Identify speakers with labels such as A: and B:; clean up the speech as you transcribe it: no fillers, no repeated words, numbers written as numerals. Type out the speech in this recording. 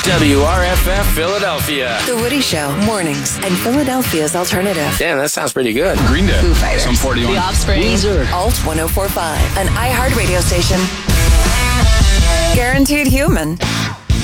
A: WRFF Philadelphia.
B: The Woody Show, mornings, and Philadelphia's alternative.
A: Damn, that sounds pretty good.
C: Green Day.
B: Foo Fighters.
C: Some 41.
B: The Offspring.
C: Weezer.
B: Alt 1045, an iHeart radio station. Guaranteed human.